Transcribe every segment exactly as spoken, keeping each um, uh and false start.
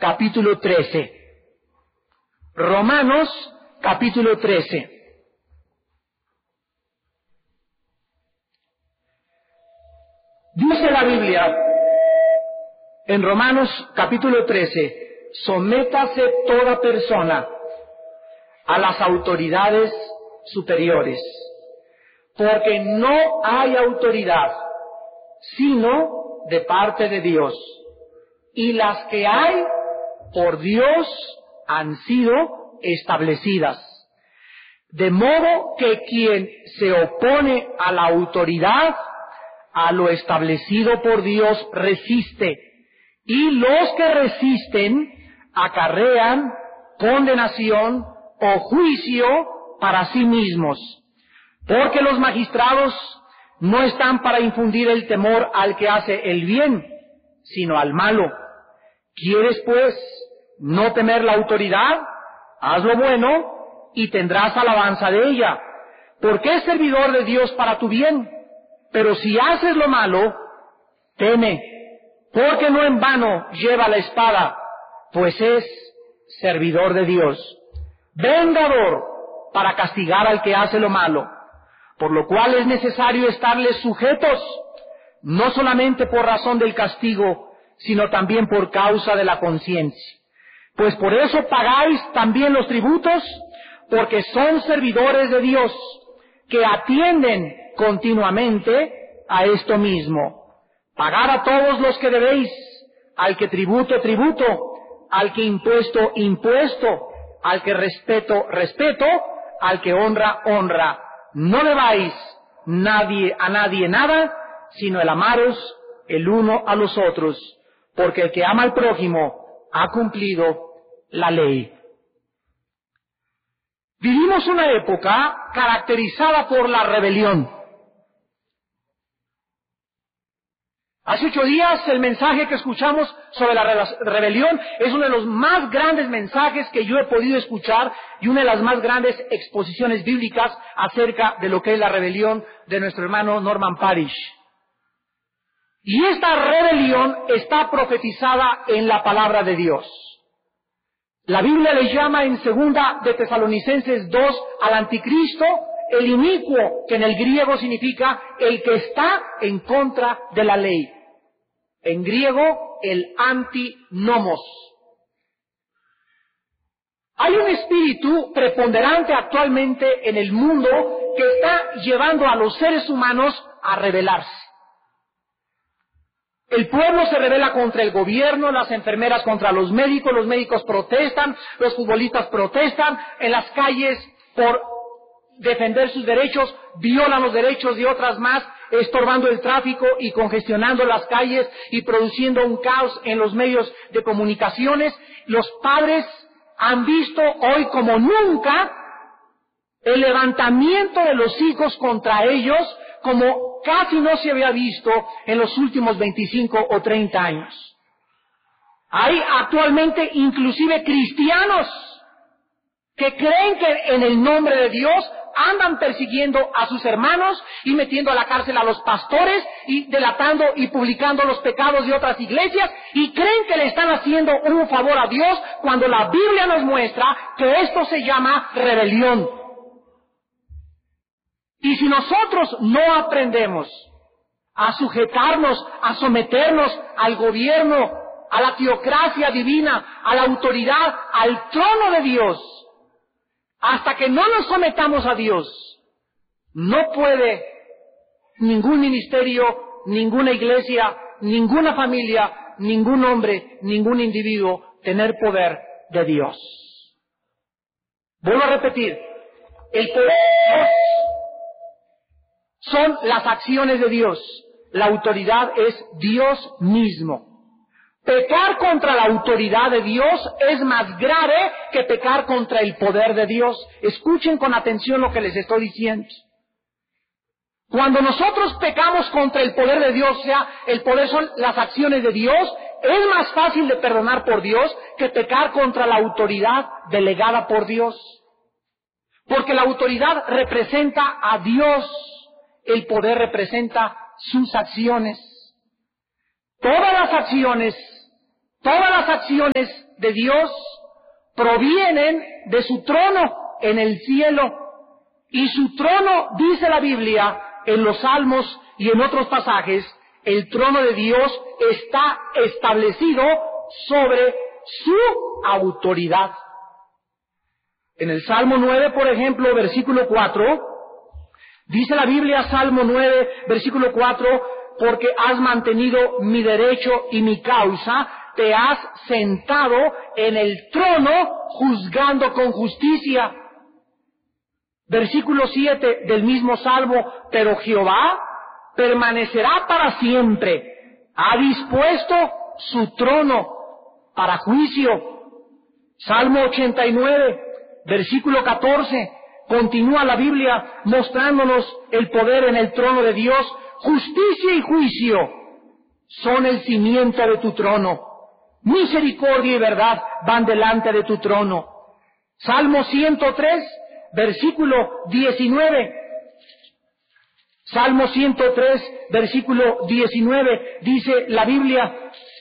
capítulo trece. Romanos, capítulo trece. Dice la Biblia en Romanos capítulo trece, sométase toda persona a las autoridades superiores, porque no hay autoridad sino de parte de Dios, y las que hay por Dios han sido establecidas. De modo que quien se opone a la autoridad, a lo establecido por Dios, resiste, y los que resisten acarrean condenación o juicio para sí mismos, porque los magistrados no están para infundir el temor al que hace el bien, sino al malo. ¿Quieres, pues, no temer la autoridad? Haz lo bueno y tendrás alabanza de ella, porque es servidor de Dios para tu bien. Pero si haces lo malo, teme, porque no en vano lleva la espada, pues es servidor de Dios, vengador para castigar al que hace lo malo, por lo cual es necesario estarles sujetos, no solamente por razón del castigo, sino también por causa de la conciencia. Pues por eso pagáis también los tributos, porque son servidores de Dios, que atienden continuamente a esto mismo. Pagad a todos los que debéis, al que tributo, tributo, al que impuesto, impuesto, al que respeto, respeto, al que honra, honra. No debáis nadie a nadie nada, sino el amaros el uno a los otros, porque el que ama al prójimo ha cumplido la ley. Vivimos una época caracterizada por la rebelión. Hace ocho días el mensaje que escuchamos sobre la rebelión es uno de los más grandes mensajes que yo he podido escuchar y una de las más grandes exposiciones bíblicas acerca de lo que es la rebelión de nuestro hermano Norman Parish. Y esta rebelión está profetizada en la palabra de Dios. La Biblia le llama en segunda de Tesalonicenses dos al anticristo el inicuo, que en el griego significa el que está en contra de la ley. En griego, el antinomos. Hay un espíritu preponderante actualmente en el mundo que está llevando a los seres humanos a rebelarse. El pueblo se rebela contra el gobierno, las enfermeras contra los médicos, los médicos protestan, los futbolistas protestan, en las calles por defender sus derechos, violan los derechos de otras más, estorbando el tráfico y congestionando las calles y produciendo un caos en los medios de comunicaciones. Los padres han visto hoy como nunca el levantamiento de los hijos contra ellos, como casi no se había visto en los últimos veinticinco o treinta años. Hay actualmente inclusive cristianos que creen que en el nombre de Dios andan persiguiendo a sus hermanos y metiendo a la cárcel a los pastores y delatando y publicando los pecados de otras iglesias, y creen que le están haciendo un favor a Dios cuando la Biblia nos muestra que esto se llama rebelión. Y si nosotros no aprendemos a sujetarnos, a someternos al gobierno, a la teocracia divina, a la autoridad, al trono de Dios, hasta que no nos sometamos a Dios, no puede ningún ministerio, ninguna iglesia, ninguna familia, ningún hombre, ningún individuo tener poder de Dios. Vuelvo a repetir, el poder de Dios son las acciones de Dios, la autoridad es Dios mismo. Pecar contra la autoridad de Dios es más grave que pecar contra el poder de Dios. Escuchen con atención lo que les estoy diciendo. Cuando nosotros pecamos contra el poder de Dios, o sea, el poder son las acciones de Dios, es más fácil de perdonar por Dios que pecar contra la autoridad delegada por Dios. Porque la autoridad representa a Dios, el poder representa sus acciones. Todas las acciones, Todas las acciones de Dios provienen de su trono en el cielo. Y su trono, dice la Biblia, en los Salmos y en otros pasajes, el trono de Dios está establecido sobre su autoridad. En el Salmo nueve, por ejemplo, versículo cuatro, dice la Biblia, Salmo nueve, versículo cuatro, porque has mantenido mi derecho y mi causa, te has sentado en el trono juzgando con justicia. Versículo siete del mismo Salmo, pero Jehová permanecerá para siempre, ha dispuesto su trono para juicio. Salmo ochenta y nueve, versículo catorce, continúa la Biblia mostrándonos el poder en el trono de Dios. Justicia y juicio son el cimiento de tu trono. Misericordia y verdad van delante de tu trono. Salmo ciento tres, versículo diecinueve. Salmo ciento tres, versículo diecinueve, dice la Biblia,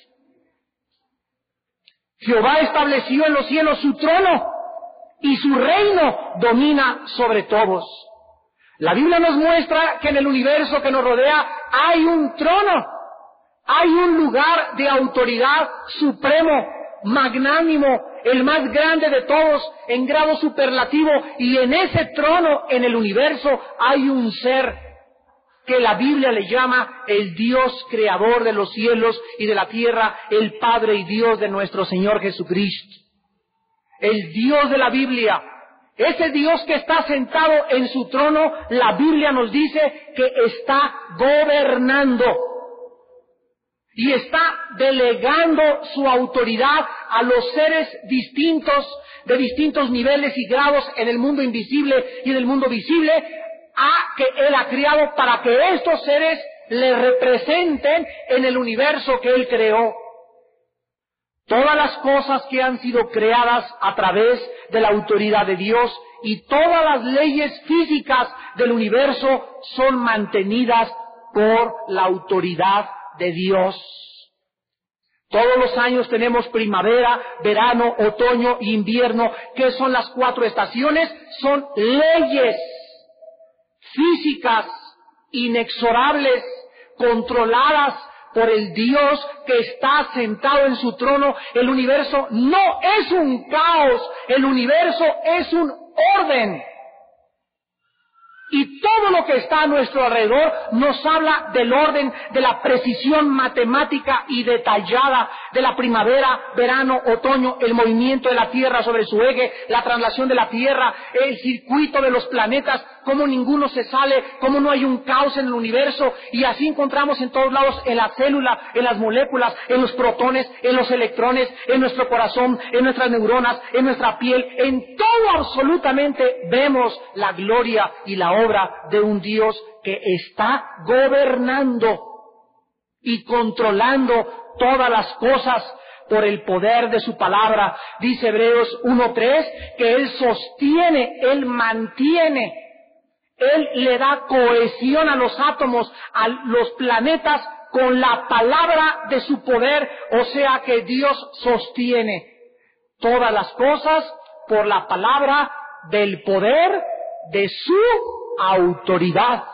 Jehová estableció en los cielos su trono y su reino domina sobre todos. La Biblia nos muestra que en el universo que nos rodea hay un trono, hay un lugar de autoridad supremo, magnánimo, el más grande de todos, en grado superlativo, y en ese trono, en el universo, hay un ser que la Biblia le llama el Dios creador de los cielos y de la tierra, el Padre y Dios de nuestro Señor Jesucristo. El Dios de la Biblia, ese Dios que está sentado en su trono, la Biblia nos dice que está gobernando y está delegando su autoridad a los seres distintos, de distintos niveles y grados en el mundo invisible y en el mundo visible, a que Él ha criado para que estos seres le representen en el universo que Él creó. Todas las cosas que han sido creadas a través de la autoridad de Dios y todas las leyes físicas del universo son mantenidas por la autoridad de Dios. Todos los años tenemos primavera, verano, otoño e invierno. ¿Qué son las cuatro estaciones? Son leyes físicas, inexorables, controladas por el Dios que está sentado en su trono. El universo no es un caos, el universo es un orden. Y todo lo que está a nuestro alrededor nos habla del orden, de la precisión matemática y detallada de la primavera, verano, otoño, el movimiento de la Tierra sobre su eje, la traslación de la Tierra, el circuito de los planetas, cómo ninguno se sale, cómo no hay un caos en el universo. Y así encontramos en todos lados, en la célula, en las moléculas, en los protones, en los electrones, en nuestro corazón, en nuestras neuronas, en nuestra piel, en todo absolutamente vemos la gloria y la obra de un Dios que está gobernando y controlando todas las cosas por el poder de su palabra. Dice Hebreos uno tres que Él sostiene, Él mantiene, Él le da cohesión a los átomos, a los planetas con la palabra de su poder. O sea que Dios sostiene todas las cosas por la palabra del poder de su autoridad.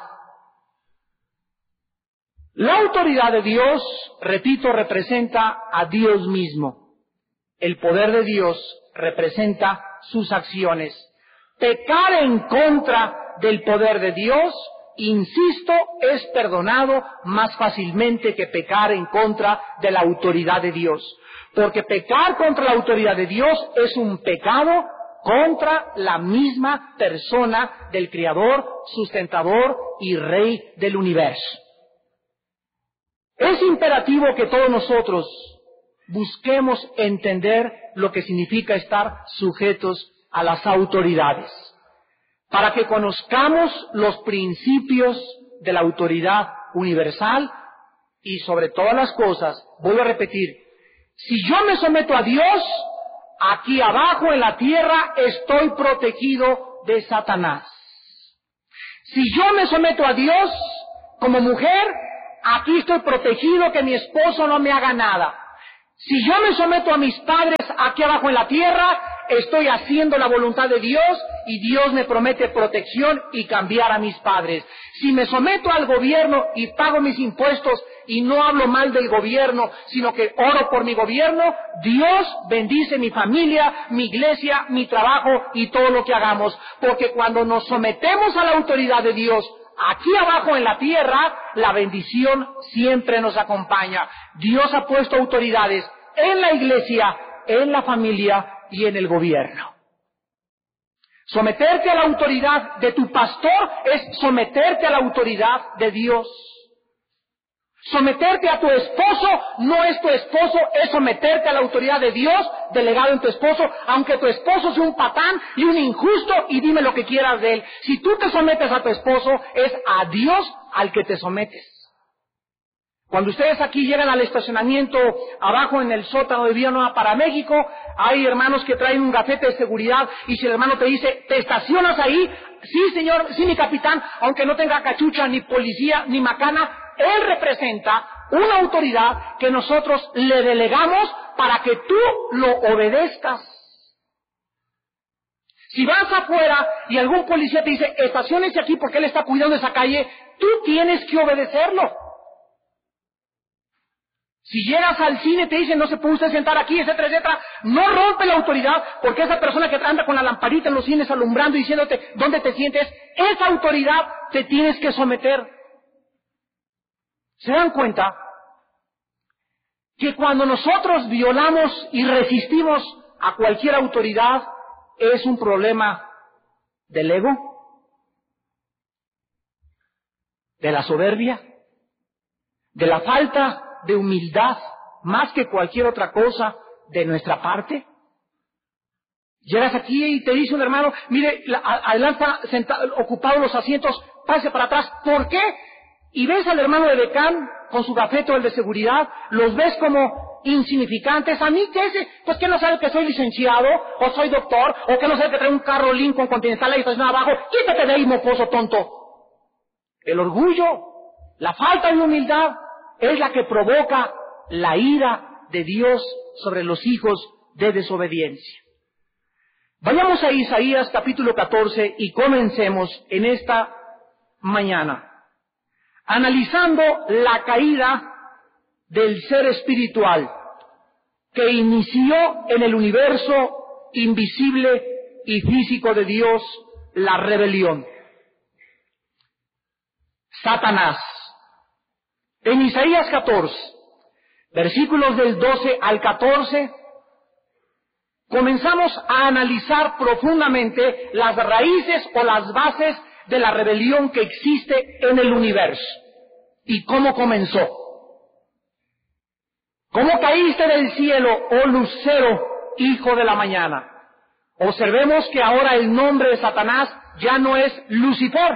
La autoridad de Dios, repito, representa a Dios mismo. El poder de Dios representa sus acciones. Pecar en contra del poder de Dios, insisto, es perdonado más fácilmente que pecar en contra de la autoridad de Dios. Porque pecar contra la autoridad de Dios es un pecado contra la misma persona del Creador, sustentador y Rey del universo. Es imperativo que todos nosotros busquemos entender lo que significa estar sujetos a las autoridades, para que conozcamos los principios de la autoridad universal y sobre todas las cosas, vuelvo a repetir, si yo me someto a Dios, aquí abajo en la tierra estoy protegido de Satanás. Si yo me someto a Dios como mujer, aquí estoy protegido que mi esposo no me haga nada. Si yo me someto a mis padres aquí abajo en la tierra, estoy haciendo la voluntad de Dios y Dios me promete protección y cambiar a mis padres. Si me someto al gobierno y pago mis impuestos y no hablo mal del gobierno, sino que oro por mi gobierno, Dios bendice mi familia, mi iglesia, mi trabajo y todo lo que hagamos. Porque cuando nos sometemos a la autoridad de Dios, aquí abajo en la tierra, la bendición siempre nos acompaña. Dios ha puesto autoridades en la iglesia, en la familia y en el gobierno. Someterte a la autoridad de tu pastor es someterte a la autoridad de Dios. Someterte a tu esposo no es tu esposo, es someterte a la autoridad de Dios delegado en tu esposo, aunque tu esposo sea un patán y un injusto y dime lo que quieras de él. Si tú te sometes a tu esposo, es a Dios al que te sometes. Cuando ustedes aquí llegan al estacionamiento abajo en el sótano de Villanueva para México, hay hermanos que traen un gafete de seguridad y si el hermano te dice, ¿te estacionas ahí? Sí, señor, sí, mi capitán, aunque no tenga cachucha, ni policía, ni macana, él representa una autoridad que nosotros le delegamos para que tú lo obedezcas. Si vas afuera y algún policía te dice, estaciónese aquí porque él está cuidando esa calle, tú tienes que obedecerlo. Si llegas al cine te dicen, no se puede usted sentar aquí, etcétera, etcétera, no rompe la autoridad, porque esa persona que anda con la lamparita en los cines alumbrando y diciéndote dónde te sientes, esa autoridad te tienes que someter. ¿Se dan cuenta? Que cuando nosotros violamos y resistimos a cualquier autoridad, es un problema del ego, de la soberbia, de la falta de humildad, más que cualquier otra cosa de nuestra parte. Llegas aquí y te dice un hermano, mire, adelante están ocupados los asientos, pase para atrás. ¿Por qué? Y ves al hermano de decán con su gafete o el de seguridad, los ves como insignificantes. A mí, ¿qué es? Pues que no sabe que soy licenciado, o soy doctor, o que no sabe que trae un carro Lincoln Continental ahí estacionado abajo. Quítate de ahí, mocoso tonto. El orgullo, la falta de humildad, es la que provoca la ira de Dios sobre los hijos de desobediencia. Vayamos a Isaías capítulo catorce y comencemos en esta mañana, analizando la caída del ser espiritual que inició en el universo invisible y físico de Dios, la rebelión. Satanás. En Isaías catorce, versículos del doce al catorce, comenzamos a analizar profundamente las raíces o las bases de la rebelión que existe en el universo y cómo comenzó. ¿Cómo caíste del cielo, oh lucero, hijo de la mañana? Observemos que ahora el nombre de Satanás ya no es Lucifer.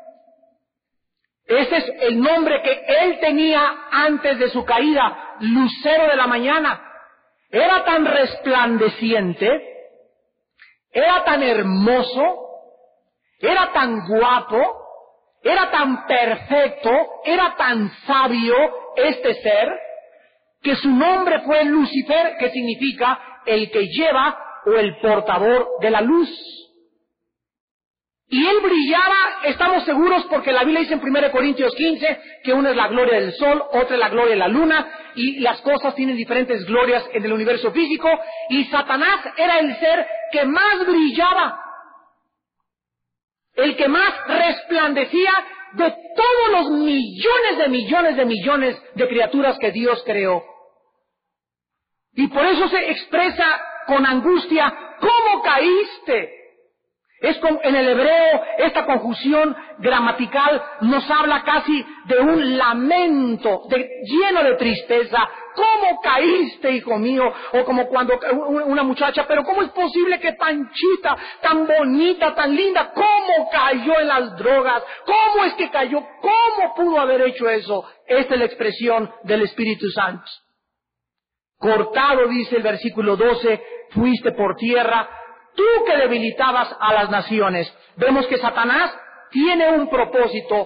Ese es el nombre que él tenía antes de su caída, lucero de la mañana. Era tan resplandeciente, era tan hermoso, era tan guapo, era tan perfecto, era tan sabio este ser, que su nombre fue Lucifer, que significa el que lleva o el portador de la luz. Y él brillaba, estamos seguros, porque la Biblia dice en primera Corintios quince que una es la gloria del sol, otra es la gloria de la luna, y las cosas tienen diferentes glorias en el universo físico, y Satanás era el ser que más brillaba, el que más resplandecía de todos los millones de millones de millones de criaturas que Dios creó. Y por eso se expresa con angustia, ¿cómo caíste? Es como en el hebreo, esta conjunción gramatical nos habla casi de un lamento, de, lleno de tristeza. ¿Cómo caíste, hijo mío? O como cuando una muchacha, pero ¿cómo es posible que Panchita, tan bonita, tan linda, cómo cayó en las drogas? ¿Cómo es que cayó? ¿Cómo pudo haber hecho eso? Esta es la expresión del Espíritu Santo. Cortado, dice el versículo doce, fuiste por tierra, tú que debilitabas a las naciones. Vemos que Satanás tiene un propósito,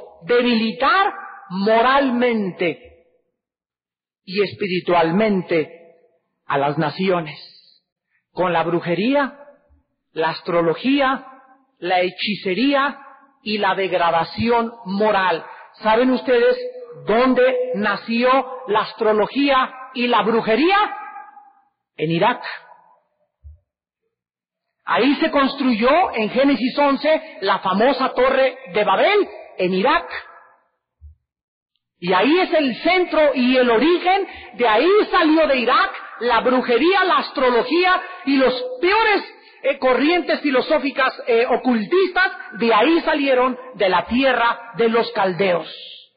debilitar moralmente y espiritualmente a las naciones con la brujería, la astrología, la hechicería y la degradación moral. ¿Saben ustedes dónde nació la astrología y la brujería? En Irak. Ahí se construyó en Génesis once la famosa Torre de Babel, en Irak. Y ahí es el centro y el origen, de ahí salió de Irak la brujería, la astrología y los peores eh, corrientes filosóficas eh, ocultistas, de ahí salieron de la tierra de los caldeos.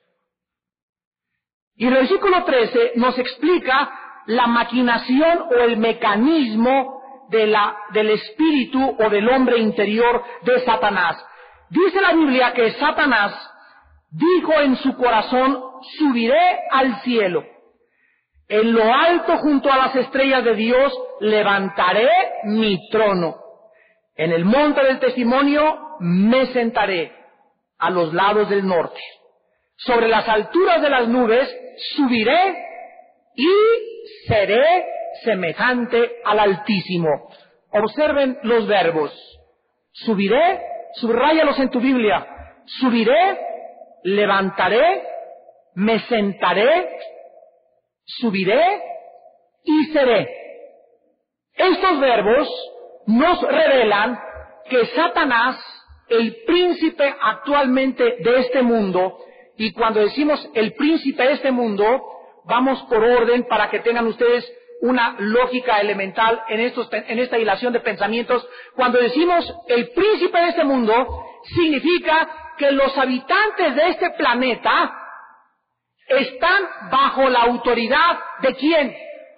Y el versículo trece nos explica la maquinación o el mecanismo de la, del espíritu o del hombre interior de Satanás. Dice la Biblia que Satanás dijo en su corazón: subiré al cielo, en lo alto junto a las estrellas de Dios levantaré mi trono, en el monte del testimonio me sentaré a los lados del norte, sobre las alturas de las nubes subiré y seré semejante al Altísimo. Observen los verbos. Subiré, subráyalos en tu Biblia. Subiré, levantaré, me sentaré, subiré y seré. Estos verbos nos revelan que Satanás, el príncipe actualmente de este mundo, y cuando decimos el príncipe de este mundo, vamos por orden para que tengan ustedes una lógica elemental en, estos, en esta hilación de pensamientos. Cuando decimos el príncipe de este mundo, significa que los habitantes de este planeta están bajo la autoridad ¿de quién?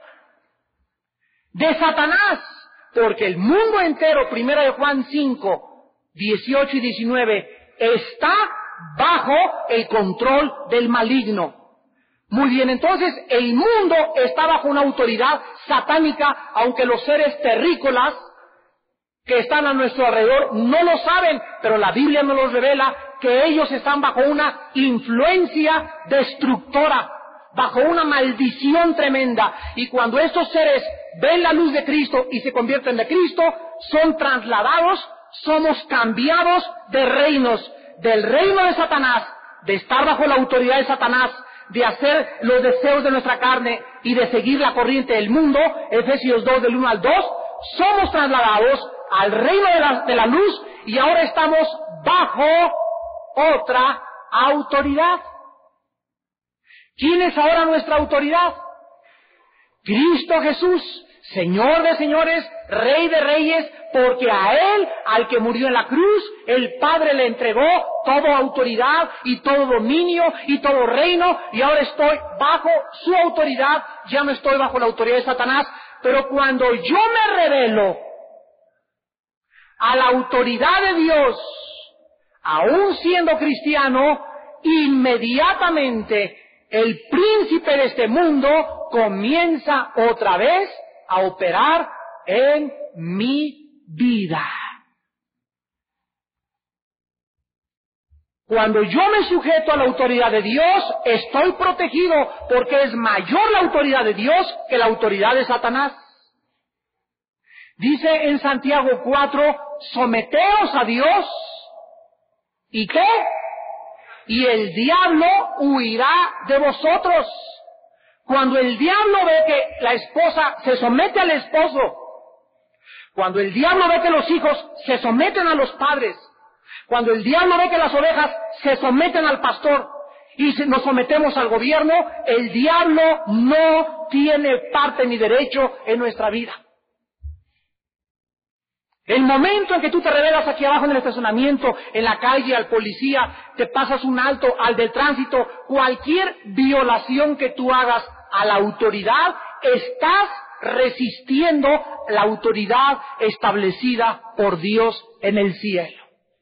De Satanás, porque el mundo entero, primera de Juan cinco, dieciocho y diecinueve, está bajo el control del maligno. Muy bien, entonces el mundo está bajo una autoridad satánica, aunque los seres terrícolas que están a nuestro alrededor no lo saben, pero la Biblia nos los revela que ellos están bajo una influencia destructora, bajo una maldición tremenda. Y cuando estos seres ven la luz de Cristo y se convierten de Cristo, son trasladados, somos cambiados de reinos, del reino de Satanás, de estar bajo la autoridad de Satanás, de hacer los deseos de nuestra carne y de seguir la corriente del mundo, Efesios dos del uno al dos, somos trasladados al reino de la, de la luz y ahora estamos bajo otra autoridad. ¿Quién es ahora nuestra autoridad? Cristo Jesús, Señor de señores, Rey de reyes, porque a Él, al que murió en la cruz, el Padre le entregó toda autoridad y todo dominio y todo reino, y ahora estoy bajo su autoridad, ya no estoy bajo la autoridad de Satanás. Pero cuando yo me rebelo a la autoridad de Dios, aún siendo cristiano, inmediatamente el príncipe de este mundo comienza otra vez a operar en mi vida. Cuando yo me sujeto a la autoridad de Dios, estoy protegido porque es mayor la autoridad de Dios que la autoridad de Satanás. Dice en Santiago cuatro, someteos a Dios, ¿y qué? Y el diablo huirá de vosotros. Cuando el diablo ve que la esposa se somete al esposo, cuando el diablo ve que los hijos se someten a los padres, cuando el diablo ve que las ovejas se someten al pastor y nos sometemos al gobierno, el diablo no tiene parte ni derecho en nuestra vida. El momento en que tú te revelas aquí abajo en el estacionamiento, en la calle, al policía, te pasas un alto, al del tránsito, cualquier violación que tú hagas a la autoridad, estás resistiendo la autoridad establecida por Dios en el cielo.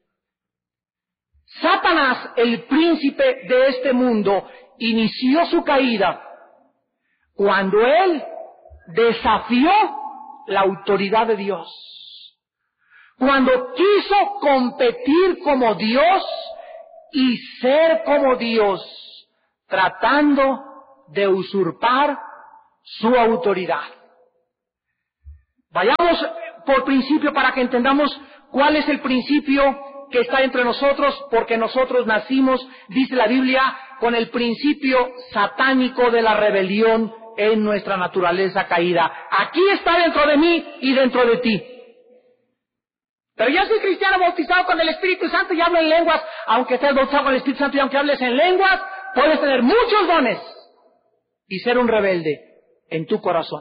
Satanás, el príncipe de este mundo, inició su caída cuando él desafió la autoridad de Dios. Cuando quiso competir como Dios y ser como Dios, tratando de usurpar su autoridad. Vayamos por principio para que entendamos cuál es el principio que está entre nosotros, porque nosotros nacimos, dice la Biblia, con el principio satánico de la rebelión en nuestra naturaleza caída. Aquí está dentro de mí y dentro de ti. Pero yo soy cristiano bautizado con el Espíritu Santo y hablo en lenguas. Aunque estés bautizado con el Espíritu Santo y aunque hables en lenguas, puedes tener muchos dones y ser un rebelde en tu corazón.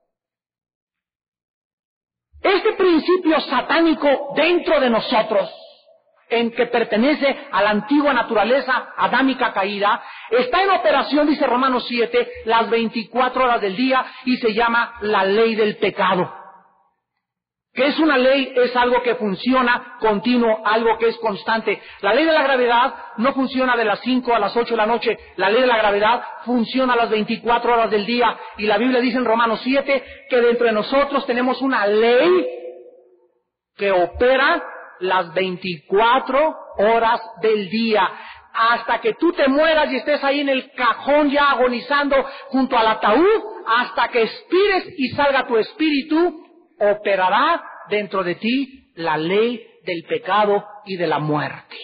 Este principio satánico dentro de nosotros, en que pertenece a la antigua naturaleza adámica caída, está en operación, dice Romanos siete, las veinticuatro horas del día, y se llama la ley del pecado. ¿Qué es una ley? Es algo que funciona continuo, algo que es constante. La ley de la gravedad no funciona de las cinco a las ocho de la noche. La ley de la gravedad funciona a las veinticuatro horas del día. Y la Biblia dice en Romanos siete que dentro de nosotros tenemos una ley que opera las veinticuatro horas del día. Hasta que tú te mueras y estés ahí en el cajón ya agonizando junto al ataúd, hasta que expires y salga tu espíritu, operará dentro de ti la ley del pecado y de la muerte.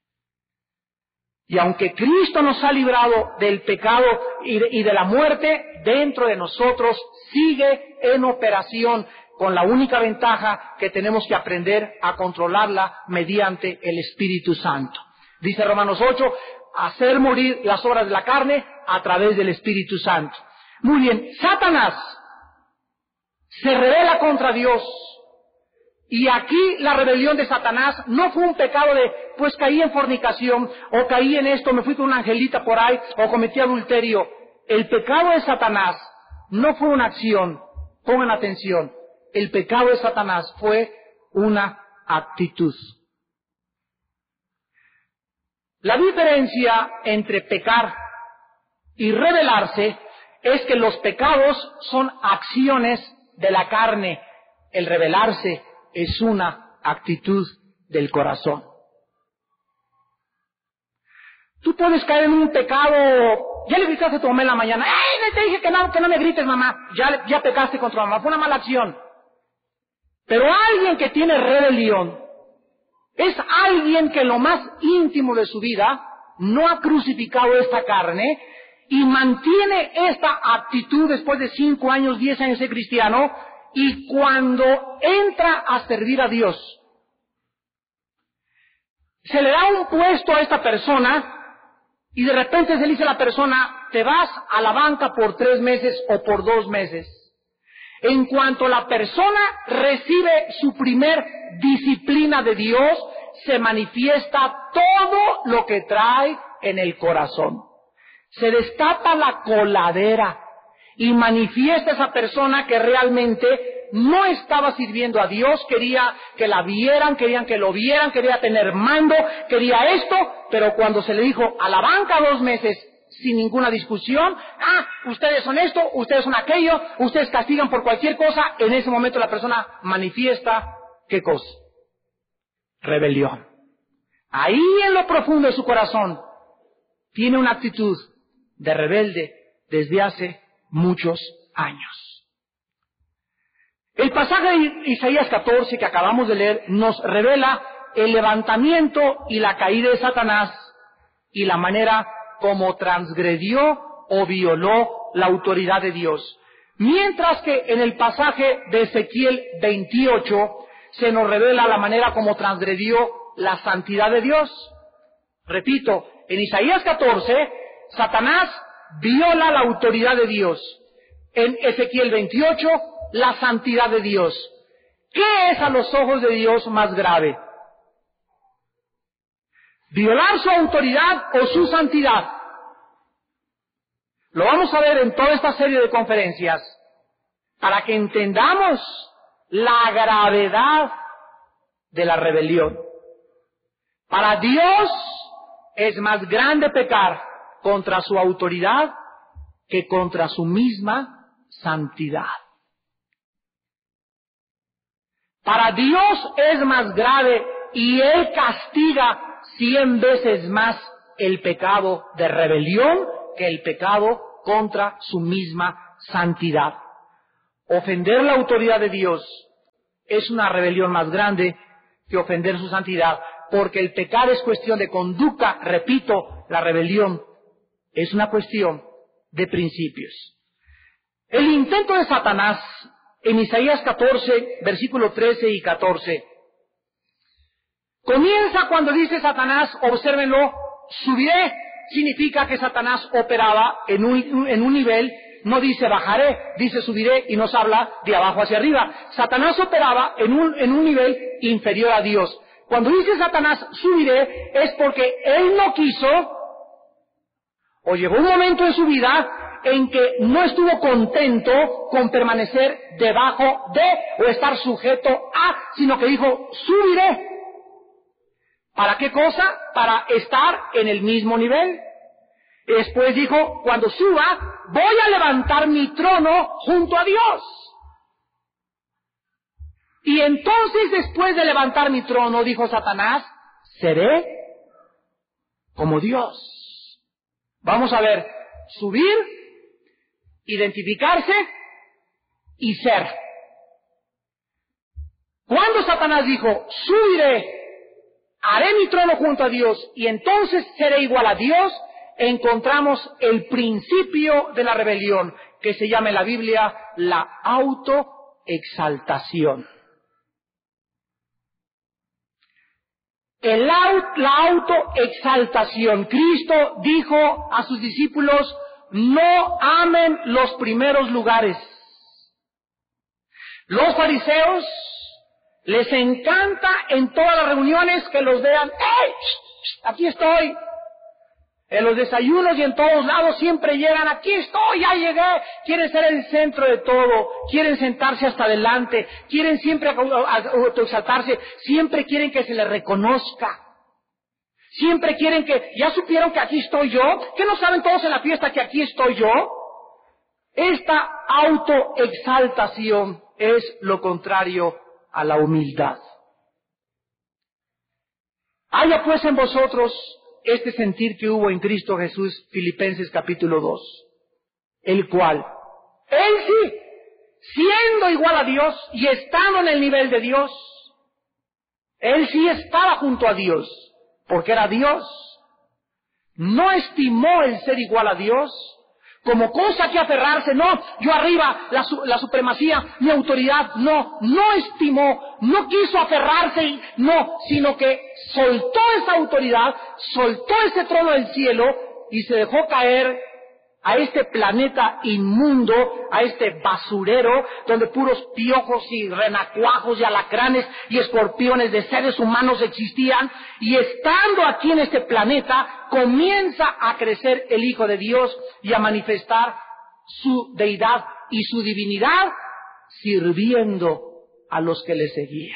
Y aunque Cristo nos ha librado del pecado y de, y de la muerte, dentro de nosotros sigue en operación, con la única ventaja que tenemos que aprender a controlarla mediante el Espíritu Santo. Dice Romanos ocho, hacer morir las obras de la carne a través del Espíritu Santo. Muy bien, Satanás se rebela contra Dios. Y aquí la rebelión de Satanás no fue un pecado de, pues caí en fornicación, o caí en esto, me fui con una angelita por ahí, o cometí adulterio. El pecado de Satanás no fue una acción. Pongan atención. El pecado de Satanás fue una actitud. La diferencia entre pecar y rebelarse es que los pecados son acciones de la carne. El rebelarse es una actitud del corazón. Tú puedes caer en un pecado. Ya le gritaste a tu mamá en la mañana. ¡Ay, no te dije que no, que no me grites, mamá! Ya, ya pecaste contra mamá. Fue una mala acción. Pero alguien que tiene rebelión es alguien que en lo más íntimo de su vida no ha crucificado esta carne y mantiene esta actitud después de cinco años, diez años de cristiano, y cuando entra a servir a Dios, se le da un puesto a esta persona y de repente se le dice a la persona, te vas a la banca por tres meses o por dos meses. En cuanto la persona recibe su primer disciplina de Dios, se manifiesta todo lo que trae en el corazón. Se destapa la coladera y manifiesta esa persona que realmente no estaba sirviendo a Dios, quería que la vieran, querían que lo vieran, quería tener mando, quería esto, pero cuando se le dijo a la banca dos meses, sin ninguna discusión, ah, ustedes son esto, ustedes son aquello, ustedes castigan por cualquier cosa, en ese momento la persona manifiesta, ¿qué cosa? Rebelión. Ahí en lo profundo de su corazón, tiene una actitud de rebelde desde hace muchos años. El pasaje de Isaías catorce que acabamos de leer nos revela el levantamiento y la caída de Satanás y la manera como transgredió o violó la autoridad de Dios. Mientras que en el pasaje de Ezequiel veintiocho se nos revela la manera como transgredió la santidad de Dios. Repito, en Isaías catorce, Satanás viola la autoridad de Dios. En Ezequiel veintiocho, la santidad de Dios. ¿Qué es a los ojos de Dios más grave? ¿Violar su autoridad o su santidad? Lo vamos a ver en toda esta serie de conferencias para que entendamos la gravedad de la rebelión. Para Dios es más grande pecar contra su autoridad que contra su misma santidad. Para Dios es más grave y Él castiga cien veces más el pecado de rebelión que el pecado contra su misma santidad. ofender la autoridad de Dios es una rebelión más grande que ofender su santidad, porque el pecado es cuestión de conducta. Repito, la rebelión es una cuestión de principios. El intento de Satanás en Isaías catorce, versículo trece y catorce, comienza cuando dice Satanás, obsérvenlo, subiré, significa que Satanás operaba en un, en un nivel, no dice bajaré, dice subiré, y nos habla de abajo hacia arriba. Satanás operaba en un, en un nivel inferior a Dios. Cuando dice Satanás subiré, es porque él no quiso, o llegó un momento en su vida en que no estuvo contento con permanecer debajo de o estar sujeto a, sino que dijo, subiré. ¿Para qué cosa? Para estar en el mismo nivel. Después dijo, cuando suba, voy a levantar mi trono junto a Dios. Y entonces, después de levantar mi trono, dijo Satanás, seré como Dios. Vamos a ver, subir, identificarse y ser. Cuando Satanás dijo, subiré, haré mi trono junto a Dios y entonces seré igual a Dios, encontramos el principio de la rebelión, que se llama en la Biblia la autoexaltación. El aut, la autoexaltación. Cristo dijo a sus discípulos, no amen los primeros lugares. Los fariseos les encanta en todas las reuniones que los vean, ¡hey! Aquí estoy. En los desayunos y en todos lados siempre llegan, aquí estoy, ya llegué. Quieren ser el centro de todo, quieren sentarse hasta adelante, quieren siempre autoexaltarse, siempre quieren que se les reconozca. Siempre quieren que, ¿ya supieron que aquí estoy yo? ¿Qué no saben todos en la fiesta que aquí estoy yo? Esta autoexaltación es lo contrario a la humildad. Haya pues en vosotros este sentir que hubo en Cristo Jesús, Filipenses capítulo dos, el cual, él sí, siendo igual a Dios y estando en el nivel de Dios, él sí estaba junto a Dios, porque era Dios, no estimó el ser igual a Dios como cosa que aferrarse, no, yo arriba, la, la supremacía, mi autoridad, no, no estimó, no quiso aferrarse, no, sino que soltó esa autoridad, soltó ese trono del cielo y se dejó caer a este planeta inmundo, a este basurero, donde puros piojos y renacuajos y alacranes y escorpiones de seres humanos existían, y estando aquí en este planeta, comienza a crecer el Hijo de Dios y a manifestar su deidad y su divinidad, sirviendo a los que le seguían.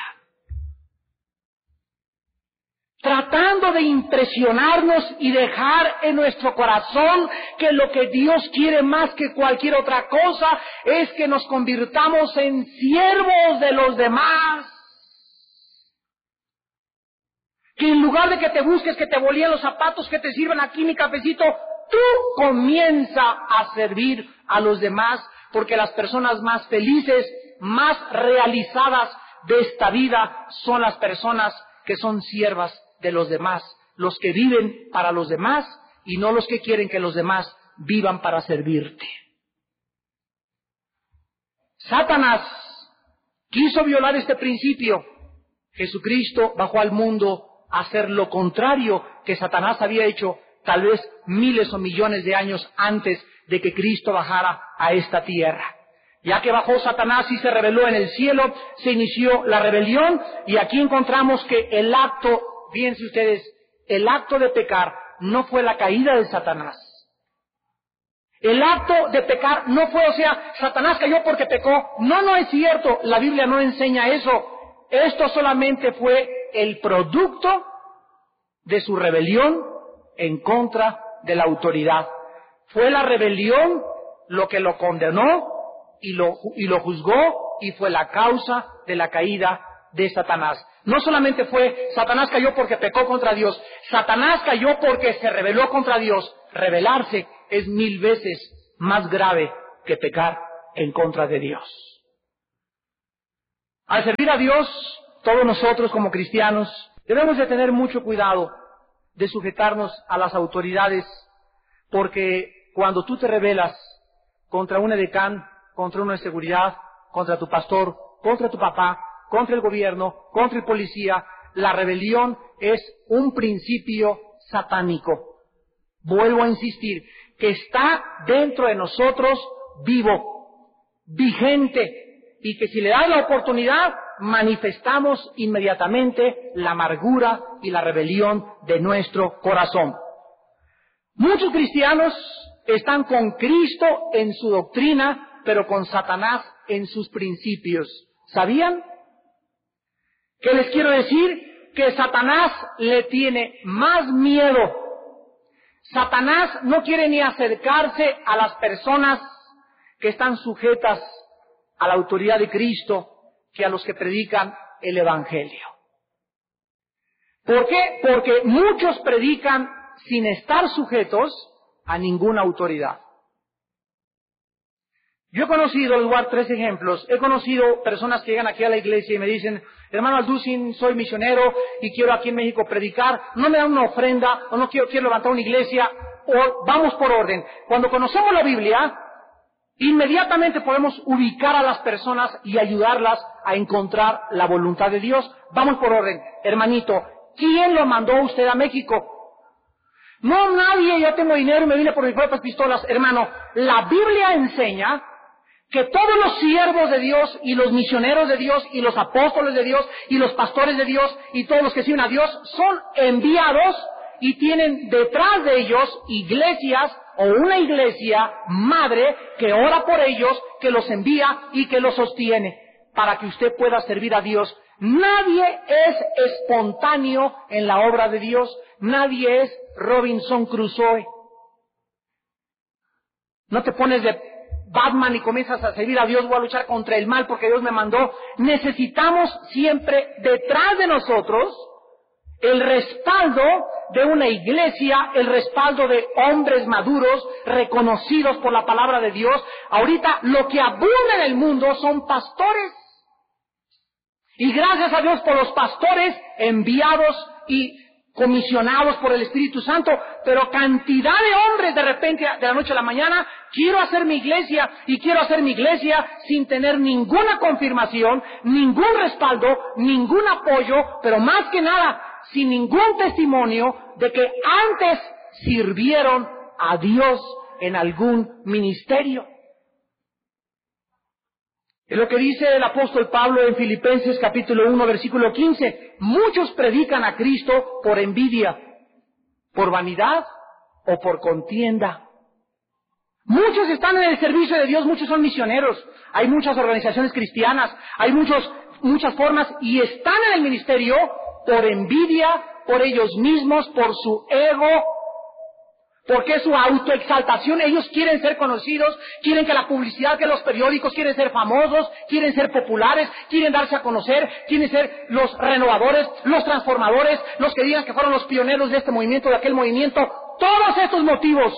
Tratando de impresionarnos y dejar en nuestro corazón que lo que Dios quiere más que cualquier otra cosa es que nos convirtamos en siervos de los demás. Que en lugar de que te busques, que te bolíen los zapatos, que te sirvan aquí mi cafecito, tú comienza a servir a los demás, porque las personas más felices, más realizadas de esta vida son las personas que son siervas de los demás, los que viven para los demás y no los que quieren que los demás vivan para servirte. Satanás quiso violar este principio. Jesucristo bajó al mundo a hacer lo contrario que Satanás había hecho tal vez miles o millones de años antes de que Cristo bajara a esta tierra. Ya que bajó Satanás y se rebeló en el cielo, se inició la rebelión y aquí encontramos que el acto, fíjense ustedes, el acto de pecar no fue la caída de Satanás. El acto de pecar no fue, o sea, Satanás cayó porque pecó. No, no es cierto, la Biblia no enseña eso. Esto solamente fue el producto de su rebelión en contra de la autoridad. Fue la rebelión lo que lo condenó y lo, y lo juzgó y fue la causa de la caída de Satanás. No solamente fue, Satanás cayó porque pecó contra Dios, Satanás cayó porque se rebeló contra Dios. Rebelarse es mil veces más grave que pecar en contra de Dios. Al servir a Dios, todos nosotros como cristianos debemos de tener mucho cuidado de sujetarnos a las autoridades, porque cuando tú te rebelas contra un edecán, contra uno de seguridad, contra tu pastor, contra tu papá, contra el gobierno, contra el policía, la rebelión es un principio satánico. Vuelvo a insistir, que está dentro de nosotros vivo, vigente, y que si le das la oportunidad, manifestamos inmediatamente la amargura y la rebelión de nuestro corazón. Muchos cristianos están con Cristo en su doctrina, pero con Satanás en sus principios. ¿Sabían? ¿Qué les quiero decir? Que Satanás le tiene más miedo. Satanás no quiere ni acercarse a las personas que están sujetas a la autoridad de Cristo que a los que predican el Evangelio. ¿Por qué? Porque muchos predican sin estar sujetos a ninguna autoridad. Yo he conocido, les voy a dar tres ejemplos, he conocido personas que llegan aquí a la iglesia y me dicen, hermano Alducin, soy misionero y quiero aquí en México predicar, no me dan una ofrenda o no quiero, quiero levantar una iglesia, o vamos por orden. Cuando conocemos la Biblia, inmediatamente podemos ubicar a las personas y ayudarlas a encontrar la voluntad de Dios. Vamos por orden. Hermanito, ¿quién lo mandó usted a México? No, nadie, yo tengo dinero y me vine por mis propias pistolas. Hermano, la Biblia enseña que todos los siervos de Dios y los misioneros de Dios y los apóstoles de Dios y los pastores de Dios y todos los que sirven a Dios son enviados y tienen detrás de ellos iglesias o una iglesia madre que ora por ellos, que los envía y que los sostiene para que usted pueda servir a Dios. Nadie es espontáneo en la obra de Dios. Nadie es Robinson Crusoe. No te pones de Batman y comienzas a servir a Dios, voy a luchar contra el mal porque Dios me mandó. Necesitamos siempre detrás de nosotros el respaldo de una iglesia, el respaldo de hombres maduros, reconocidos por la palabra de Dios. Ahorita lo que abunda en el mundo son pastores. Y gracias a Dios por los pastores enviados y comisionados por el Espíritu Santo, pero cantidad de hombres de repente, de la noche a la mañana, quiero hacer mi iglesia, y quiero hacer mi iglesia sin tener ninguna confirmación, ningún respaldo, ningún apoyo, pero más que nada, sin ningún testimonio de que antes sirvieron a Dios en algún ministerio. Es lo que dice el apóstol Pablo en Filipenses capítulo uno, versículo quince. Muchos predican a Cristo por envidia, por vanidad o por contienda. Muchos están en el servicio de Dios, muchos son misioneros. Hay muchas organizaciones cristianas, hay muchos, muchas formas y están en el ministerio por envidia, por ellos mismos, por su ego, porque es su autoexaltación. Ellos quieren ser conocidos, quieren que la publicidad, que los periódicos, quieren ser famosos, quieren ser populares, quieren darse a conocer, quieren ser los renovadores, los transformadores, los que digan que fueron los pioneros de este movimiento, de aquel movimiento. Todos estos motivos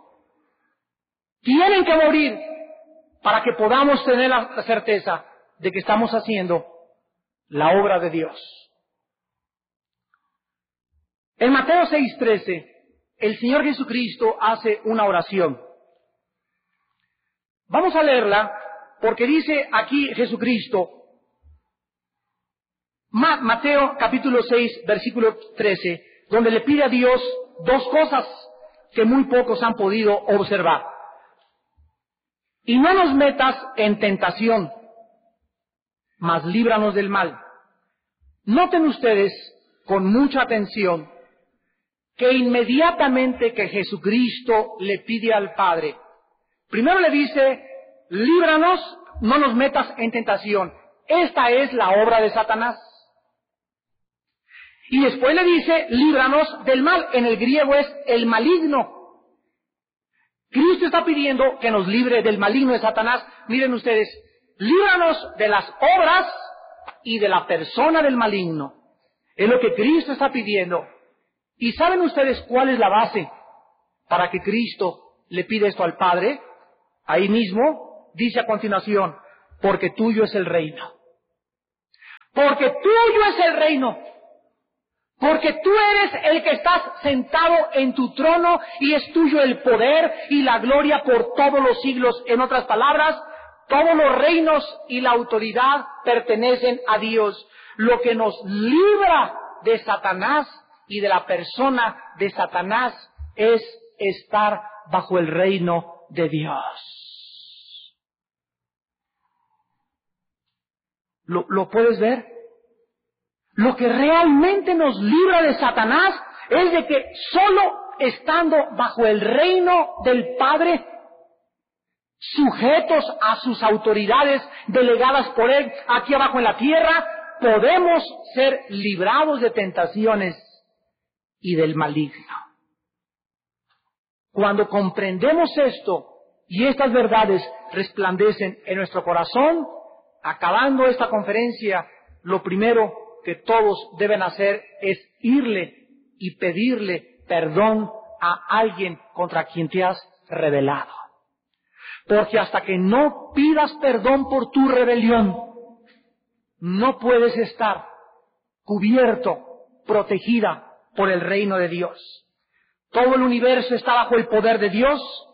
tienen que morir para que podamos tener la certeza de que estamos haciendo la obra de Dios. En Mateo seis trece, el Señor Jesucristo hace una oración. Vamos a leerla porque dice aquí Jesucristo, Mateo capítulo seis, versículo trece, donde le pide a Dios dos cosas que muy pocos han podido observar. Y no nos metas en tentación, mas líbranos del mal. Noten ustedes con mucha atención que inmediatamente que Jesucristo le pide al Padre, primero le dice, líbranos, no nos metas en tentación. Esta es la obra de Satanás. Y después le dice, líbranos del mal. En el griego es el maligno. Cristo está pidiendo que nos libre del maligno de Satanás. Miren ustedes, líbranos de las obras y de la persona del maligno. Es lo que Cristo está pidiendo. ¿Y saben ustedes cuál es la base para que Cristo le pida esto al Padre? Ahí mismo dice a continuación, porque tuyo es el reino. porque tuyo es el reino, porque tú eres el que estás sentado en tu trono y es tuyo el poder y la gloria por todos los siglos. En otras palabras, todos los reinos y la autoridad pertenecen a Dios. Lo que nos libra de Satanás y de la persona de Satanás es estar bajo el reino de Dios. ¿Lo, lo puedes ver? Lo que realmente nos libra de Satanás es de que solo estando bajo el reino del Padre, sujetos a sus autoridades delegadas por Él aquí abajo en la tierra, podemos ser librados de tentaciones y del maligno. Cuando comprendemos esto y estas verdades resplandecen en nuestro corazón, acabando esta conferencia, lo primero que todos deben hacer es irle y pedirle perdón a alguien contra quien te has rebelado. Porque hasta que no pidas perdón por tu rebelión, no puedes estar cubierto, protegida por el reino de Dios. Todo el universo está bajo el poder de Dios,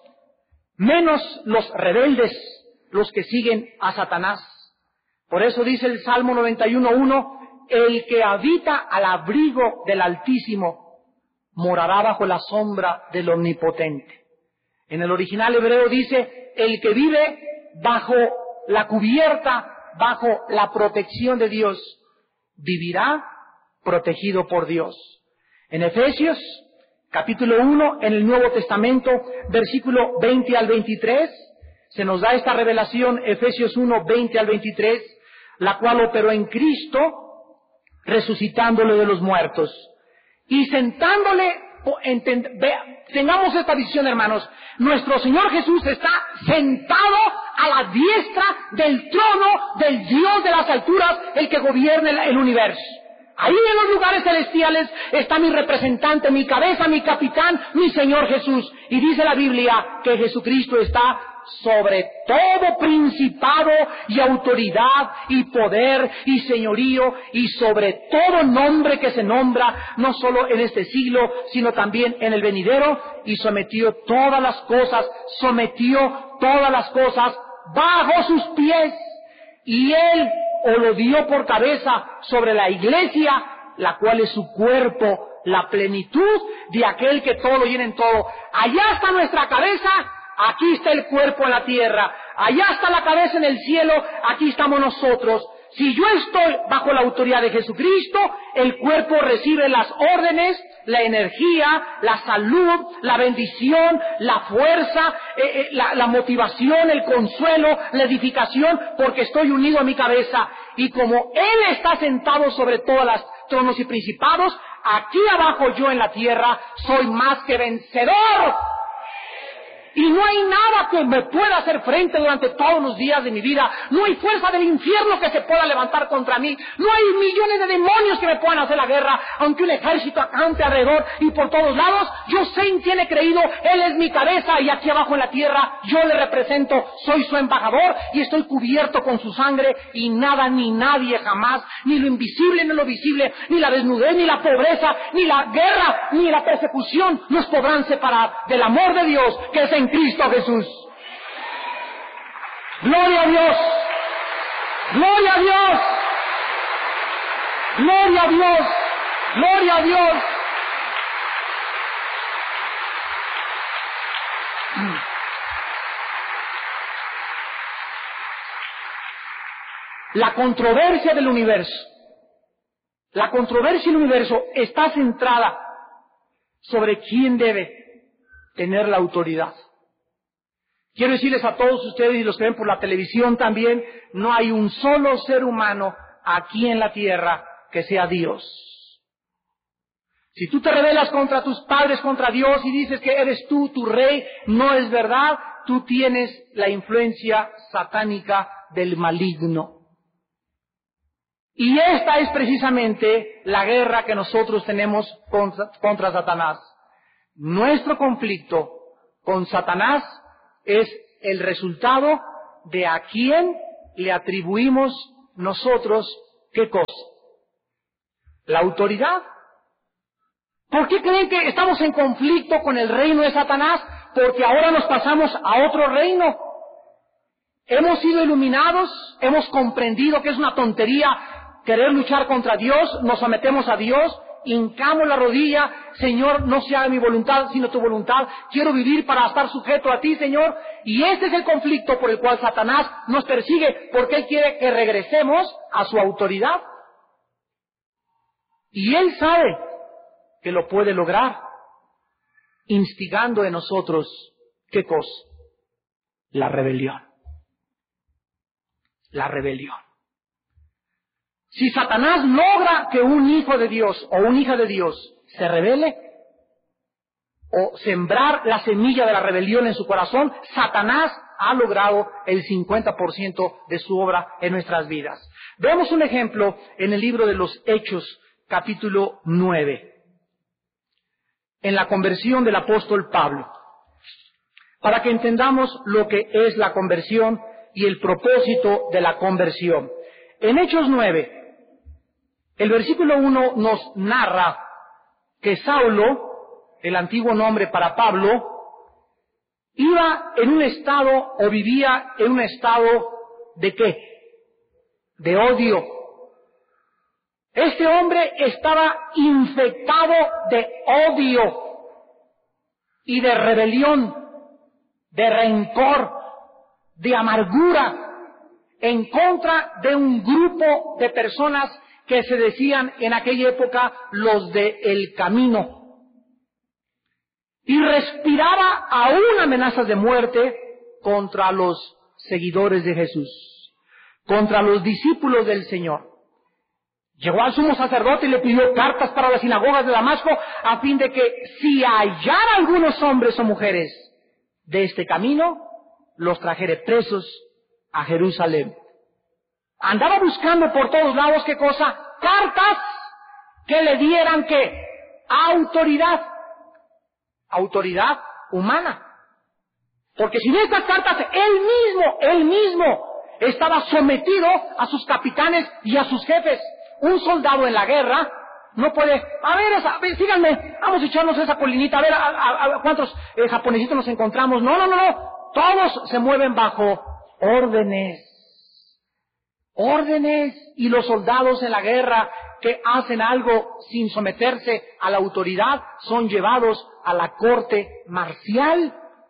menos los rebeldes, los que siguen a Satanás. Por eso dice el Salmo noventa y uno uno, el que habita al abrigo del Altísimo morará bajo la sombra del Omnipotente. En el original hebreo dice, el que vive bajo la cubierta, bajo la protección de Dios, vivirá protegido por Dios. En Efesios, capítulo uno, en el Nuevo Testamento, versículo veinte al veintitrés, se nos da esta revelación, Efesios uno, veinte al veintitrés, la cual operó en Cristo, resucitándole de los muertos y sentándole, enten, vea, tengamos esta visión, hermanos, nuestro Señor Jesús está sentado a la diestra del trono del Dios de las alturas, el que gobierna el, el universo. Ahí en los lugares celestiales está mi representante, mi cabeza, mi capitán, mi Señor Jesús. Y dice la Biblia que Jesucristo está sobre todo principado y autoridad y poder y señorío y sobre todo nombre que se nombra, no solo en este siglo, sino también en el venidero, y sometió todas las cosas, sometió todas las cosas bajo sus pies, y Él o lo dio por cabeza sobre la iglesia, la cual es su cuerpo, la plenitud de aquel que todo lo llena en todo. Allá está nuestra cabeza, aquí está el cuerpo en la tierra. Allá está la cabeza en el cielo, aquí estamos nosotros. Si yo estoy bajo la autoridad de Jesucristo, el cuerpo recibe las órdenes, la energía, la salud, la bendición, la fuerza, eh, eh, la, la motivación, el consuelo, la edificación, porque estoy unido a mi cabeza. Y como Él está sentado sobre todas las tronos y principados, aquí abajo yo en la tierra soy más que vencedor. Y no hay nada que me pueda hacer frente durante todos los días de mi vida. No hay fuerza del infierno que se pueda levantar contra mí. No hay millones de demonios que me puedan hacer la guerra. Aunque un ejército acampe alrededor y por todos lados, yo sé en quién he creído. Él es mi cabeza y aquí abajo en la tierra yo le represento. Soy su embajador y estoy cubierto con su sangre. Y nada ni nadie jamás, ni lo invisible ni lo visible, ni la desnudez, ni la pobreza, ni la guerra, ni la persecución nos podrán separar del amor de Dios que es en Cristo Jesús. Gloria a Dios. Gloria a Dios. Gloria a Dios. Gloria a Dios. La controversia del universo, la controversia del universo está centrada sobre quién debe tener la autoridad. Quiero decirles a todos ustedes y los que ven por la televisión también, no hay un solo ser humano aquí en la tierra que sea Dios. Si tú te rebelas contra tus padres, contra Dios y dices que eres tú, tu rey, no es verdad, tú tienes la influencia satánica del maligno. Y esta es precisamente la guerra que nosotros tenemos contra, contra Satanás. Nuestro conflicto con Satanás es el resultado de a quién le atribuimos nosotros qué cosa. la autoridad. ¿Por qué creen que estamos en conflicto con el reino de Satanás? Porque ahora nos pasamos a otro reino. Hemos sido iluminados, hemos comprendido que es una tontería querer luchar contra Dios, nos sometemos a Dios, hincamos la rodilla, Señor, no se haga mi voluntad, sino tu voluntad, quiero vivir para estar sujeto a ti, Señor, y este es el conflicto por el cual Satanás nos persigue, porque él quiere que regresemos a su autoridad. Y él sabe que lo puede lograr, instigando en nosotros, ¿qué cosa? La rebelión. La rebelión. Si Satanás logra que un hijo de Dios o una hija de Dios se rebele, o sembrar la semilla de la rebelión en su corazón, Satanás ha logrado el cincuenta por ciento de su obra en nuestras vidas. Veamos un ejemplo en el libro de los Hechos, capítulo nueve, en la conversión del apóstol Pablo, para que entendamos lo que es la conversión y el propósito de la conversión. En Hechos nueve, el versículo uno nos narra que Saulo, el antiguo nombre para Pablo, iba en un estado o vivía en un estado de ¿qué? De odio. Este hombre estaba infectado de odio y de rebelión, de rencor, de amargura, en contra de un grupo de personas que se decían en aquella época los de El Camino. Y respiraba aún amenazas de muerte contra los seguidores de Jesús, contra los discípulos del Señor. Llegó al sumo sacerdote y le pidió cartas para las sinagogas de Damasco a fin de que si hallara algunos hombres o mujeres de este camino, los trajere presos a Jerusalén. Andaba buscando por todos lados, ¿qué cosa? Cartas que le dieran, ¿qué? Autoridad. Autoridad humana. Porque sin estas cartas, él mismo, él mismo, estaba sometido a sus capitanes y a sus jefes. Un soldado en la guerra no puede, a ver, esa, a ver, síganme, vamos a echarnos esa colinita, a ver, a, a, a cuántos eh, japonesitos nos encontramos. No, no, no, no, todos se mueven bajo órdenes. Órdenes. Y los soldados en la guerra que hacen algo sin someterse a la autoridad son llevados a la corte marcial.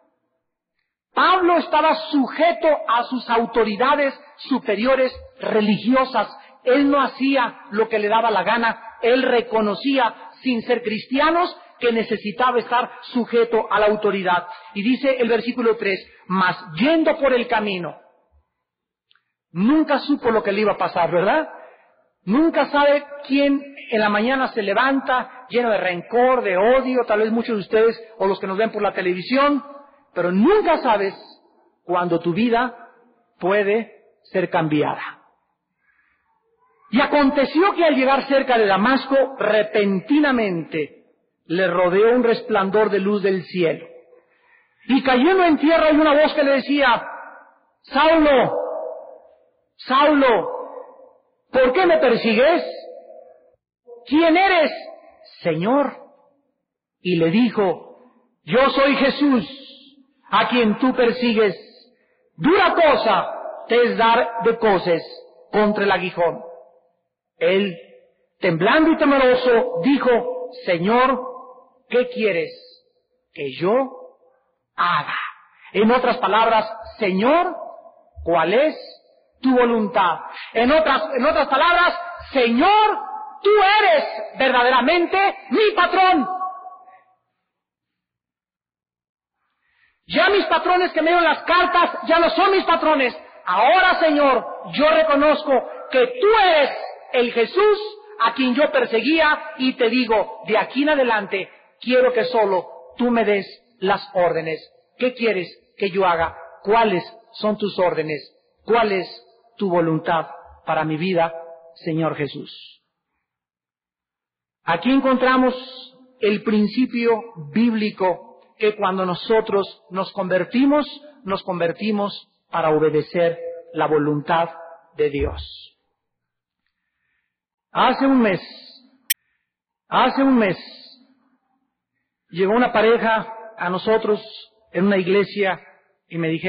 Pablo estaba sujeto a sus autoridades superiores religiosas. Él no hacía lo que le daba la gana. Él reconocía, sin ser cristianos, que necesitaba estar sujeto a la autoridad. Y dice el versículo tres, mas yendo por el camino, nunca supo lo que le iba a pasar, ¿verdad? Nunca sabe quién en la mañana se levanta lleno de rencor, de odio, tal vez muchos de ustedes o los que nos ven por la televisión, pero nunca sabes cuándo tu vida puede ser cambiada. Y aconteció que al llegar cerca de Damasco, repentinamente le rodeó un resplandor de luz del cielo. Y cayendo en tierra hay una voz que le decía, Saulo, Saulo, ¿por qué me persigues? ¿Quién eres? Señor. Y le dijo, yo soy Jesús, a quien tú persigues. Dura cosa te es dar de coces contra el aguijón. Él, temblando y temeroso, dijo, Señor, ¿qué quieres que yo haga? En otras palabras, Señor, ¿cuál es tu voluntad? En otras, en otras palabras, Señor, tú eres verdaderamente mi patrón. Ya mis patrones que me dieron las cartas ya no son mis patrones. Ahora, Señor, yo reconozco que tú eres el Jesús a quien yo perseguía y te digo, de aquí en adelante, quiero que solo tú me des las órdenes. ¿Qué quieres que yo haga? ¿Cuáles son tus órdenes? ¿Cuál es tu voluntad para mi vida, Señor Jesús? Aquí encontramos el principio bíblico que cuando nosotros nos convertimos, nos convertimos para obedecer la voluntad de Dios. Hace un mes Hace un mes llegó una pareja a nosotros en una iglesia y me dijeron